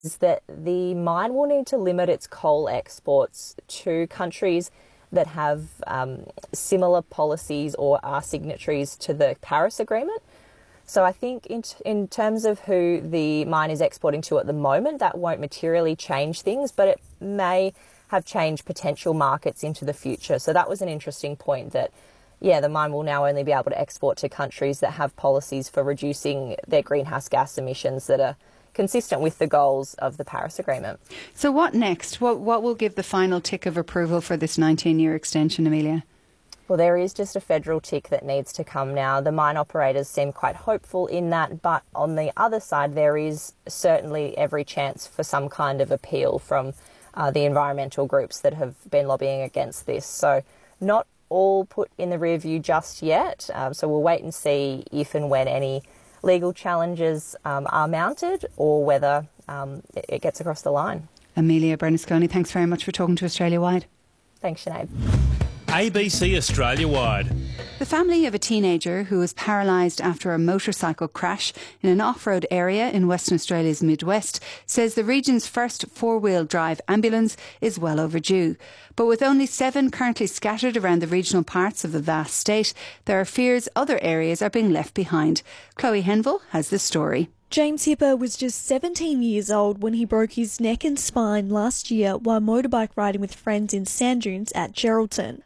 is that the mine will need to limit its coal exports to countries that have similar policies or are signatories to the Paris Agreement. So I think in terms of who the mine is exporting to at the moment, that won't materially change things, but it may have changed potential markets into the future. So that was an interesting point that, the mine will now only be able to export to countries that have policies for reducing their greenhouse gas emissions that are consistent with the goals of the Paris Agreement. So what next? What will give the final tick of approval for this 19-year extension, Amelia? Well, there is just a federal tick that needs to come now. The mine operators seem quite hopeful in that, but on the other side, there is certainly every chance for some kind of appeal from the environmental groups that have been lobbying against this. So not all put in the rear view just yet. So we'll wait and see if and when any legal challenges are mounted or whether it gets across the line. Amelia Bernasconi, thanks very much for talking to Australia Wide. Thanks, Sinead. ABC Australia Wide. The family of a teenager who was paralysed after a motorcycle crash in an off-road area in Western Australia's Midwest says the region's first four-wheel drive ambulance is well overdue. But with only 7 currently scattered around the regional parts of the vast state, there are fears other areas are being left behind. Chloe Henville has the story. James Hipper was just 17 years old when he broke his neck and spine last year while motorbike riding with friends in sand dunes at Geraldton,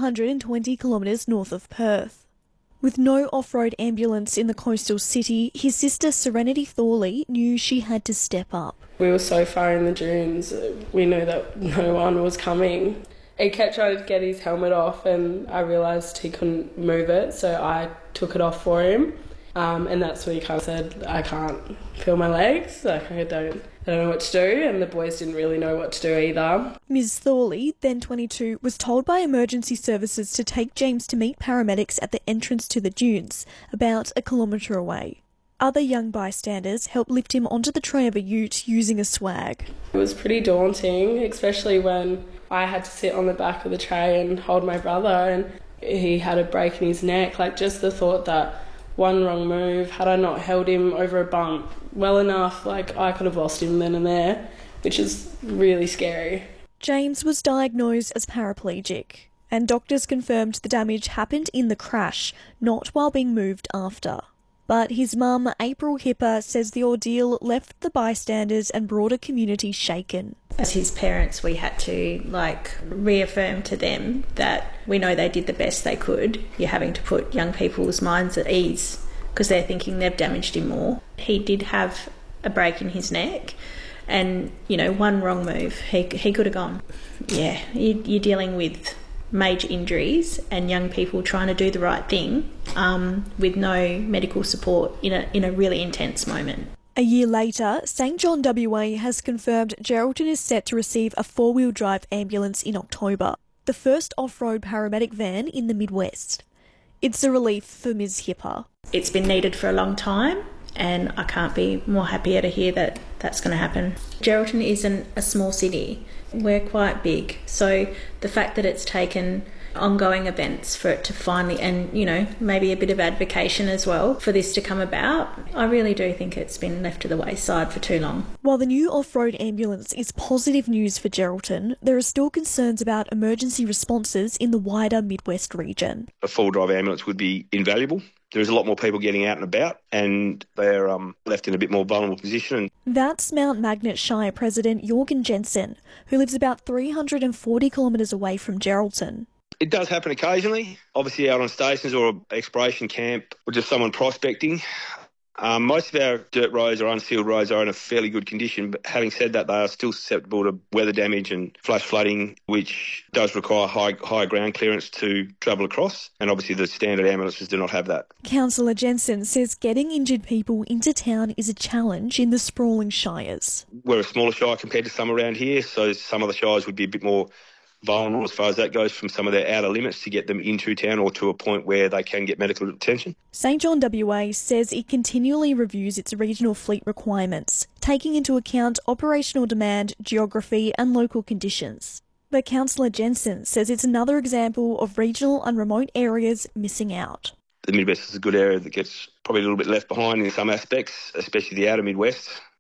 420 kilometres north of Perth. With no off-road ambulance in the coastal city, his sister Serenity Thorley knew she had to step up. We were so far in the dunes, we knew that no one was coming. He kept trying to get his helmet off and I realised he couldn't move it, so I took it off for him. And that's when he kind of said, I can't feel my legs, like I don't know what to do, and the boys didn't really know what to do either. Ms Thorley, then 22, was told by emergency services to take James to meet paramedics at the entrance to the dunes, about a kilometre away. Other young bystanders helped lift him onto the tray of a ute using a swag. It was pretty daunting, especially when I had to sit on the back of the tray and hold my brother, and he had a break in his neck, like just the thought that one wrong move, had I not held him over a bump well enough, like I could have lost him then and there, which is really scary. James was diagnosed as paraplegic, and doctors confirmed the damage happened in the crash, not while being moved after. But his mum, April Hipper, says the ordeal left the bystanders and broader community shaken. As his parents, we had to reaffirm to them that we know they did the best they could. You're having to put young people's minds at ease because they're thinking they've damaged him more. He did have a break in his neck and, one wrong move, he could have gone. Yeah, you're dealing with major injuries and young people trying to do the right thing with no medical support in a really intense moment. A year later, St John WA has confirmed Geraldton is set to receive a 4-wheel drive ambulance in October, the first off-road paramedic van in the Midwest. It's a relief for Ms Hipper. It's been needed for a long time and I can't be more happier to hear that that's going to happen. Geraldton isn't a small city. We're quite big, so the fact that it's taken ongoing events for it to finally, and maybe a bit of advocation as well for this to come about, I really do think it's been left to the wayside for too long. While the new off-road ambulance is positive news for Geraldton, there are still concerns about emergency responses in the wider Midwest region. A full drive ambulance would be invaluable. There's a lot more people getting out and about and they're left in a bit more vulnerable position. That's Mount Magnet Shire President Jorgen Jensen, who lives about 340 kilometres away from Geraldton. It does happen occasionally, obviously out on stations or an exploration camp or just someone prospecting. Most of our dirt roads or unsealed roads are in a fairly good condition, but having said that, they are still susceptible to weather damage and flash flooding, which does require high ground clearance to travel across, and obviously the standard ambulances do not have that. Councillor Jensen says getting injured people into town is a challenge in the sprawling shires. We're a smaller shire compared to some around here, so some of the shires would be a bit more vulnerable as far as that goes from some of their outer limits to get them into town or to a point where they can get medical attention. St John WA says it continually reviews its regional fleet requirements, taking into account operational demand, geography and local conditions. But Councillor Jensen says it's another example of regional and remote areas missing out. The Midwest is a good area that gets probably a little bit left behind in some aspects, especially the outer Midwest.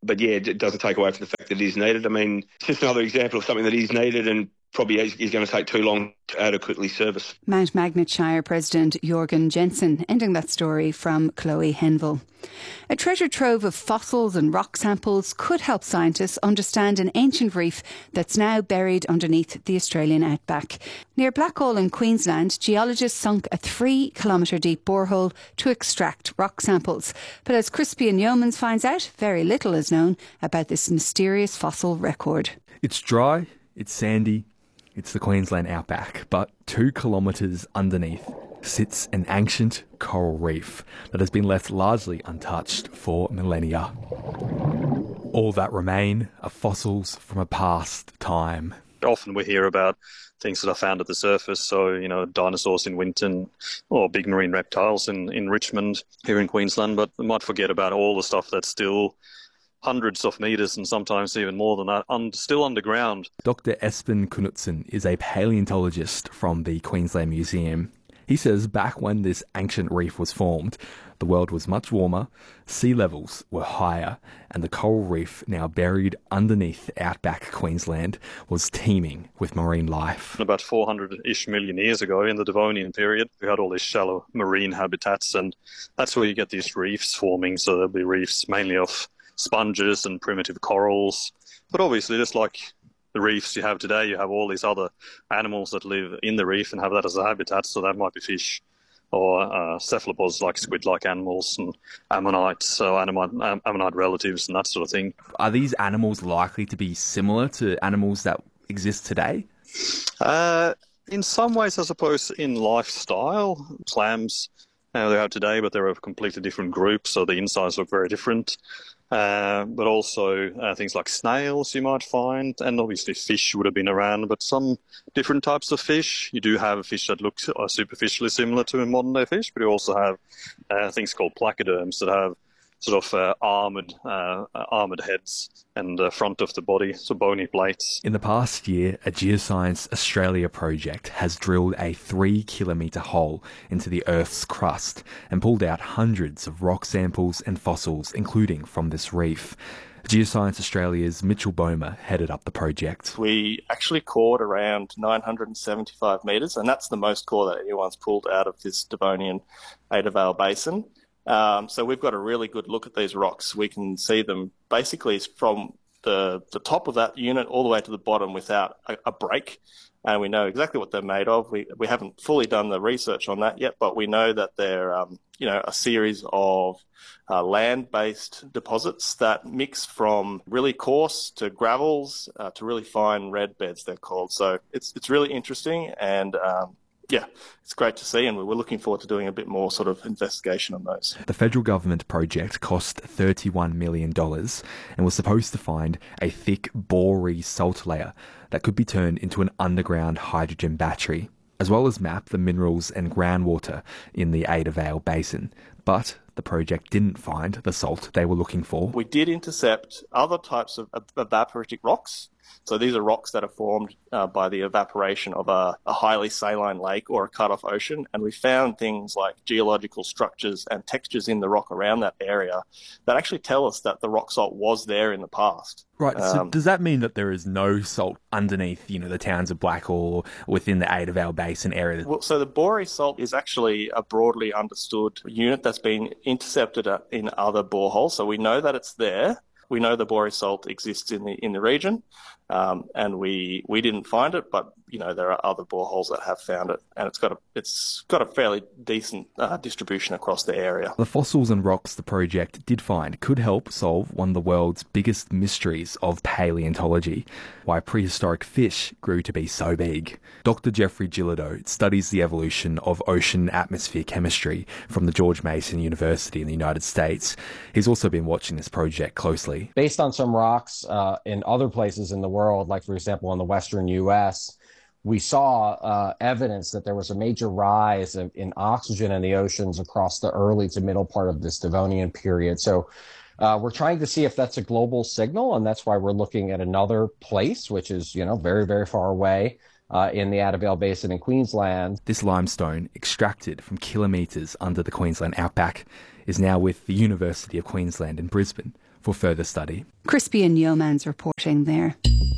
But yeah, it doesn't take away from the fact that it is needed. I mean, it's just another example of something that is needed and probably is going to take too long to adequately service. Mount Magnet Shire President Jorgen Jensen, ending that story from Chloe Henville. A treasure trove of fossils and rock samples could help scientists understand an ancient reef that's now buried underneath the Australian outback. Near Blackall in Queensland, geologists sunk a 3-kilometre deep borehole to extract rock samples. But as Crispian Yeomans finds out, very little is known about this mysterious fossil record. It's dry, it's sandy, it's the Queensland outback, but 2 kilometres underneath sits an ancient coral reef that has been left largely untouched for millennia. All that remain are fossils from a past time. Often we hear about things that are found at the surface, so, dinosaurs in Winton or big marine reptiles in Richmond here in Queensland, but we might forget about all the stuff that's still hundreds of metres and sometimes even more than that, still underground. Dr. Espen Knutsen is a paleontologist from the Queensland Museum. He says back when this ancient reef was formed, the world was much warmer, sea levels were higher, and the coral reef, now buried underneath outback Queensland, was teeming with marine life. About 400-ish million years ago, in the Devonian period, we had all these shallow marine habitats, and that's where you get these reefs forming. So there'll be reefs mainly of sponges and primitive corals. But obviously, just like the reefs you have today, you have all these other animals that live in the reef and have that as a habitat. So that might be fish or cephalopods, like squid-like animals, and ammonites, so ammonite relatives and that sort of thing. Are these animals likely to be similar to animals that exist today? In some ways, I suppose, in lifestyle. Clams, they have today, but they're a completely different group, so the insides look very different. But also things like snails you might find, and obviously fish would have been around, but some different types of fish. You do have fish that look superficially similar to a modern-day fish, but you also have things called placoderms that have sort of armoured heads and front of the body, so bony plates. In the past year, a Geoscience Australia project has drilled a 3-kilometre hole into the Earth's crust and pulled out hundreds of rock samples and fossils, including from this reef. Geoscience Australia's Mitchell Bomer headed up the project. We actually cored around 975 metres, and that's the most core that anyone's pulled out of this Devonian Ada Vale Basin. So we've got a really good look at these rocks. We can see them basically from the top of that unit all the way to the bottom without a break. And we know exactly what they're made of. We haven't fully done the research on that yet, but we know that they're a series of land-based deposits that mix from really coarse to gravels to really fine red beds, they're called. So it's really interesting, and it's great to see, and we're looking forward to doing a bit more sort of investigation on those. The federal government project cost $31 million and was supposed to find a thick borate salt layer that could be turned into an underground hydrogen battery, as well as map the minerals and groundwater in the Ada Vale Basin. But the project didn't find the salt they were looking for. We did intercept other types of evaporitic rocks. So these are rocks that are formed by the evaporation of a highly saline lake or a cut-off ocean. And we found things like geological structures and textures in the rock around that area that actually tell us that the rock salt was there in the past. Right, so does that mean that there is no salt underneath, the towns of Blackall or within the Ada Vale Basin area? Well, so the borate salt is actually a broadly understood unit that's been intercepted in other boreholes. So we know that it's there. We know the borate salt exists in the region, and we didn't find it, but there are other boreholes that have found it, and it's got a fairly decent distribution across the area. The fossils and rocks the project did find could help solve one of the world's biggest mysteries of paleontology: why prehistoric fish grew to be so big. Dr. Jeffrey Gillido studies the evolution of ocean atmosphere chemistry from the George Mason University in the United States. He's also been watching this project closely. Based on some rocks in other places in the world, like for example in the western U.S., we saw evidence that there was a major rise in oxygen in the oceans across the early to middle part of this Devonian period. So we're trying to see if that's a global signal, and that's why we're looking at another place, which is, very, very far away in the Ada Vale Basin in Queensland. This limestone, extracted from kilometres under the Queensland outback, is now with the University of Queensland in Brisbane for further study. Crispian Yeomans reporting there.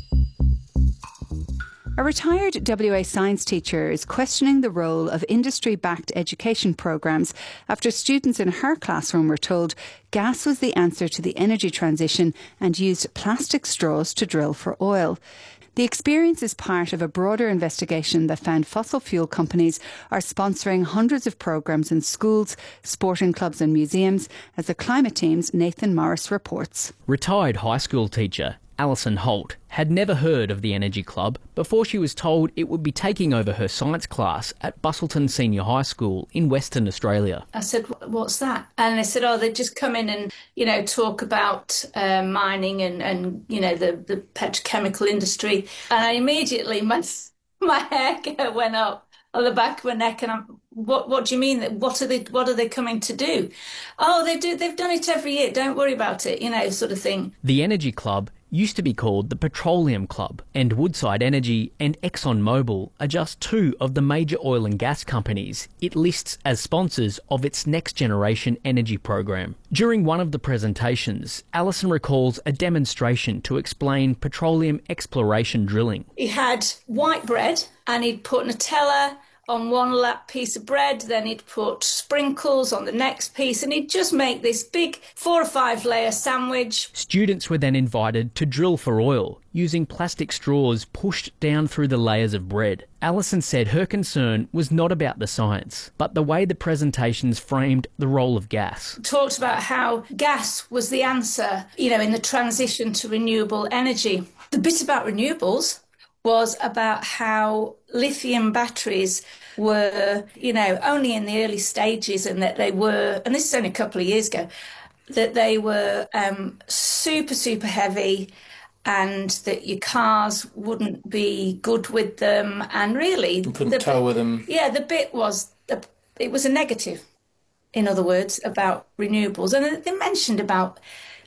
A retired WA science teacher is questioning the role of industry-backed education programmes after students in her classroom were told gas was the answer to the energy transition and used plastic straws to drill for oil. The experience is part of a broader investigation that found fossil fuel companies are sponsoring hundreds of programmes in schools, sporting clubs and museums, as the Climate Team's Nathan Morris reports. Retired high school teacher Alison Holt had never heard of the Energy Club before she was told it would be taking over her science class at Busselton Senior High School in Western Australia. I said, what's that? And they said, they just come in and, talk about mining and the petrochemical industry. And I immediately, my hair went up on the back of my neck, and what do you mean? What are they coming to do? Oh, they've done it every year. Don't worry about it, sort of thing. The Energy Club used to be called the Petroleum Club, and Woodside Energy and ExxonMobil are just two of the major oil and gas companies it lists as sponsors of its next generation energy program. During one of the presentations, Alison recalls a demonstration to explain petroleum exploration drilling. He had white bread and he'd put Nutella on one piece of bread, then he'd put sprinkles on the next piece, and he'd just make this big 4 or 5 layer sandwich. Students were then invited to drill for oil using plastic straws pushed down through the layers of bread. Alison said her concern was not about the science, but the way the presentations framed the role of gas. Talked about how gas was the answer, in the transition to renewable energy. The bit about renewables was about how lithium batteries were, only in the early stages, and that they were, and this is only a couple of years ago, that they were super, super heavy, and that your cars wouldn't be good with them, and really... You couldn't tow with them. Yeah, the bit was, it was a negative, in other words, about renewables. And they mentioned about...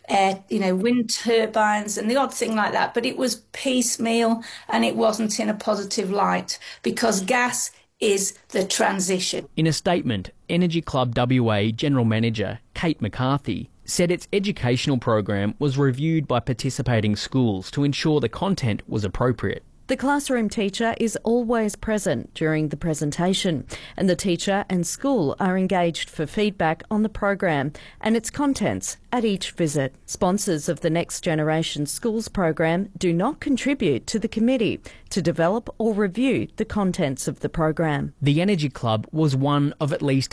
wind turbines and the odd thing like that, but it was piecemeal and it wasn't in a positive light because gas is the transition. In a statement, Energy Club WA General Manager Kate McCarthy said its educational program was reviewed by participating schools to ensure the content was appropriate. The classroom teacher is always present during the presentation, and the teacher and school are engaged for feedback on the program and its contents at each visit. Sponsors of the Next Generation Schools program do not contribute to the committee to develop or review the contents of the program. The Energy Club was one of at least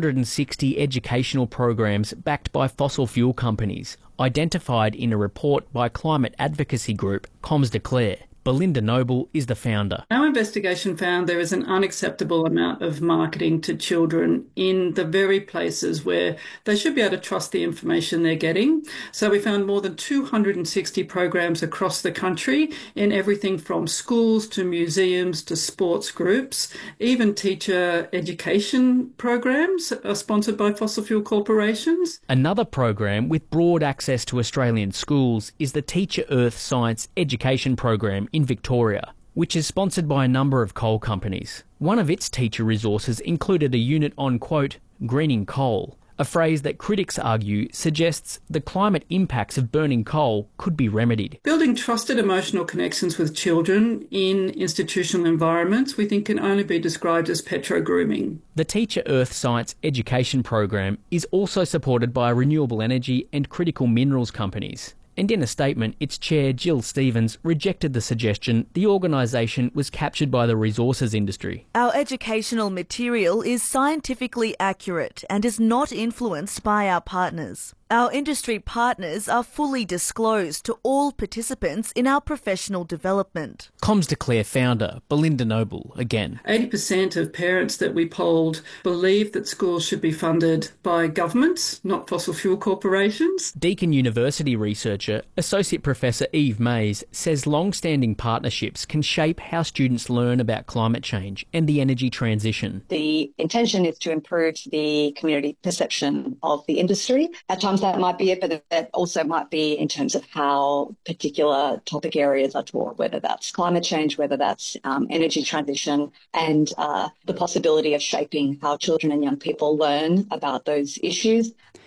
260 educational programs backed by fossil fuel companies, identified in a report by climate advocacy group Comms Declare. Belinda Noble is the founder. Our investigation found there is an unacceptable amount of marketing to children in the very places where they should be able to trust the information they're getting. So we found more than 260 programs across the country in everything from schools to museums to sports groups. Even teacher education programs are sponsored by fossil fuel corporations. Another program with broad access to Australian schools is the Teacher Earth Science Education Program in Victoria, which is sponsored by a number of coal companies. One of its teacher resources included a unit on, quote, greening coal, a phrase that critics argue suggests the climate impacts of burning coal could be remedied. Building trusted emotional connections with children in institutional environments we think can only be described as petro-grooming. The Teacher Earth Science Education Program is also supported by renewable energy and critical minerals companies. And in a statement, its chair, Jill Stevens, rejected the suggestion the organisation was captured by the resources industry. Our educational material is scientifically accurate and is not influenced by our partners. Our industry partners are fully disclosed to all participants in our professional development. Comms Declare founder Belinda Noble again. 80% of parents that we polled believe that schools should be funded by governments, not fossil fuel corporations. Deakin University researcher, Associate Professor Eve Mays, says long-standing partnerships can shape how students learn about climate change and the energy transition. The intention is to improve the community perception of the industry. At times that might be it, but that also might be in terms of how particular topic areas are taught, whether that's climate change, whether that's energy transition, and the possibility of shaping how children and young people learn about those issues.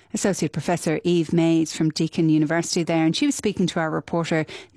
Associate Professor Eve Mays from Deakin University there, and she was speaking to our reporter